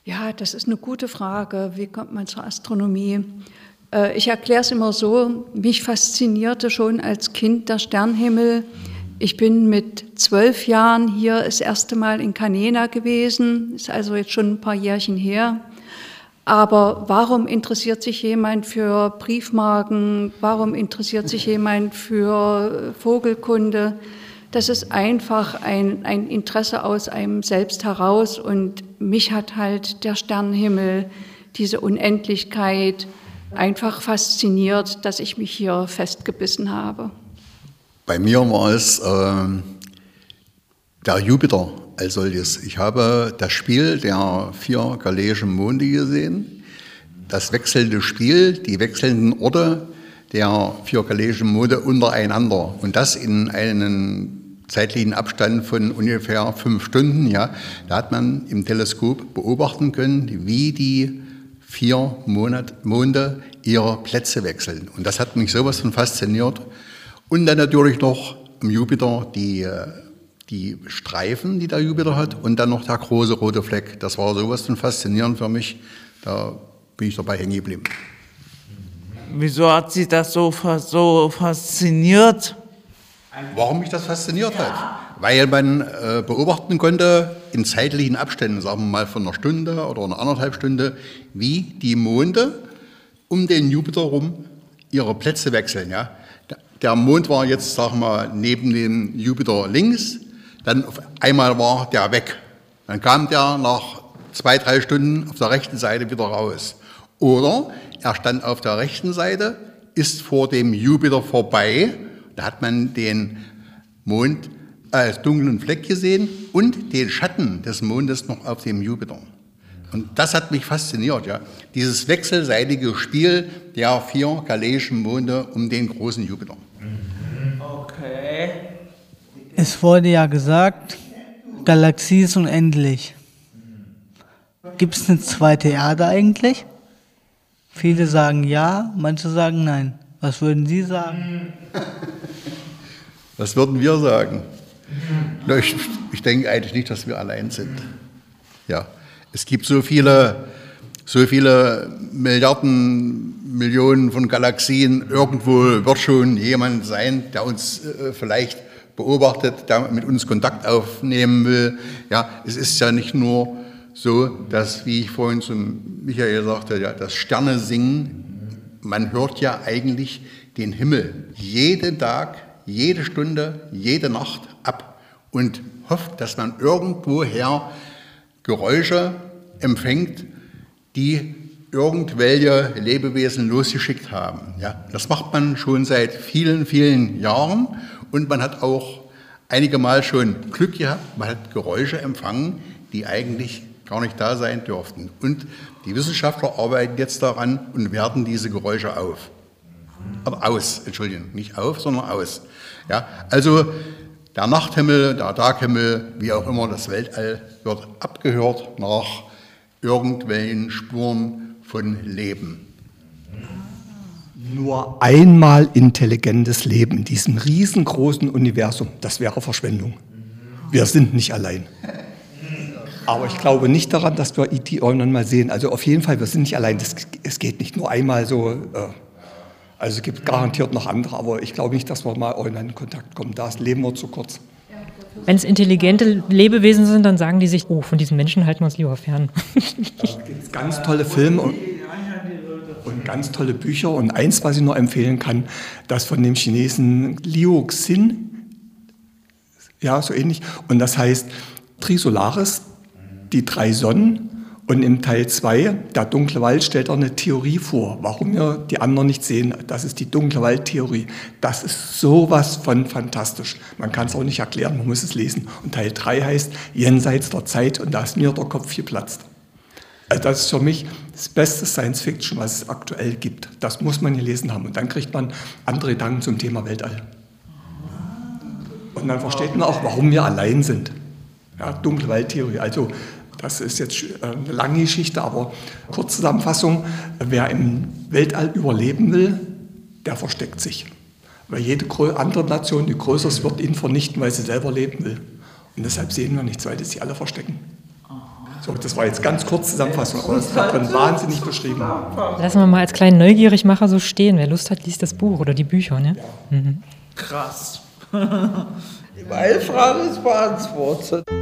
Ja, das ist eine gute Frage. Wie kommt man zur Astronomie? Ich erkläre es immer so, mich faszinierte schon als Kind der Sternenhimmel. Ich bin mit 12 Jahren hier das erste Mal in Canena gewesen, ist also jetzt schon ein paar Jährchen her. Aber warum interessiert sich jemand für Briefmarken? Warum interessiert sich jemand für Vogelkunde? Das ist einfach ein Interesse aus einem selbst heraus. Und mich hat halt der Sternenhimmel, diese Unendlichkeit, einfach fasziniert, dass ich mich hier festgebissen habe. Bei mir war es der Jupiter als solches. Ich habe das Spiel der 4 galileischen Monde gesehen, das wechselnde Spiel, die wechselnden Orte der 4 galileischen Monde untereinander und das in einem zeitlichen Abstand von ungefähr 5 Stunden. Ja, da hat man im Teleskop beobachten können, wie die 4 Monde ihre Plätze wechseln. Und das hat mich sowas von fasziniert. Und dann natürlich noch am Jupiter die Streifen, die der Jupiter hat, und dann noch der große rote Fleck. Das war sowas von faszinierend für mich. Da bin ich dabei hängen geblieben. Wieso hat Sie das so fasziniert? Warum mich das fasziniert hat? Weil man beobachten konnte in zeitlichen Abständen, sagen wir mal von einer Stunde oder einer 1,5 Stunde, wie die Monde um den Jupiter rum ihre Plätze wechseln. Ja? Der Mond war jetzt, sagen wir mal, neben dem Jupiter links, dann auf einmal war der weg. Dann kam der nach 2-3 Stunden auf der rechten Seite wieder raus. Oder er stand auf der rechten Seite, ist vor dem Jupiter vorbei, da hat man den Mond als dunklen Fleck gesehen und den Schatten des Mondes noch auf dem Jupiter. Und das hat mich fasziniert, ja. Dieses wechselseitige Spiel der 4 galileischen Monde um den großen Jupiter. Okay. Es wurde ja gesagt, Galaxie ist unendlich. Gibt es eine zweite Erde eigentlich? Viele sagen ja, manche sagen nein. Was würden Sie sagen? Was würden wir sagen? Ich denke eigentlich nicht, dass wir allein sind. Ja. Es gibt so viele Milliarden, Millionen von Galaxien. Irgendwo wird schon jemand sein, der uns vielleicht beobachtet, der mit uns Kontakt aufnehmen will. Ja, es ist ja nicht nur so, dass, wie ich vorhin zum Michael sagte, ja, das Sterne singen. Man hört ja eigentlich den Himmel jeden Tag, jede Stunde, jede Nacht ab und hofft, dass man irgendwoher Geräusche empfängt, die irgendwelche Lebewesen losgeschickt haben. Ja, das macht man schon seit vielen, vielen Jahren und man hat auch einige Mal schon Glück gehabt, man hat Geräusche empfangen, die eigentlich gar nicht da sein dürften. Und die Wissenschaftler arbeiten jetzt daran und werten diese Geräusche aus, nicht auf, sondern aus. Ja, also der Nachthimmel, der Taghimmel, wie auch immer, das Weltall wird abgehört nach irgendwelchen Spuren von Leben. Nur einmal intelligentes Leben in diesem riesengroßen Universum, das wäre Verschwendung. Wir sind nicht allein. Aber ich glaube nicht daran, dass wir E.T. irgendwann mal sehen. Also auf jeden Fall, wir sind nicht allein. Es geht nicht nur einmal so. Also es gibt garantiert noch andere, aber ich glaube nicht, dass wir mal irgendwann in Kontakt kommen. Da leben wir zu kurz. Wenn es intelligente Lebewesen sind, dann sagen die sich, oh, von diesen Menschen halten wir uns lieber fern. Da gibt es ganz tolle Filme und ganz tolle Bücher. Und eins, was ich nur empfehlen kann, das von dem Chinesen Liu Xin, ja, so ähnlich. Und das heißt Trisolaris, die 3 Sonnen. Und im Teil 2, der dunkle Wald, stellt er eine Theorie vor, warum wir die anderen nicht sehen. Das ist die dunkle Wald-Theorie. Das ist sowas von fantastisch. Man kann es auch nicht erklären, man muss es lesen. Und Teil 3 heißt Jenseits der Zeit und da ist mir der Kopf geplatzt. Also das ist für mich das beste Science-Fiction, was es aktuell gibt. Das muss man gelesen haben und dann kriegt man andere Gedanken zum Thema Weltall. Und dann versteht man auch, warum wir allein sind. Ja, dunkle Wald-Theorie, also das ist jetzt eine lange Geschichte, aber Kurzzusammenfassung, wer im Weltall überleben will, der versteckt sich. Weil jede andere Nation, die größer ist, wird ihn vernichten, weil sie selber leben will. Und deshalb sehen wir nichts, weil die sich alle verstecken. So, das war jetzt ganz kurz Zusammenfassung, aber das ist darin wahnsinnig beschrieben. Lassen wir mal als kleinen Neugierigmacher so stehen. Wer Lust hat, liest das Buch oder die Bücher. Ne? Krass. Meine Frage ist beantwortet.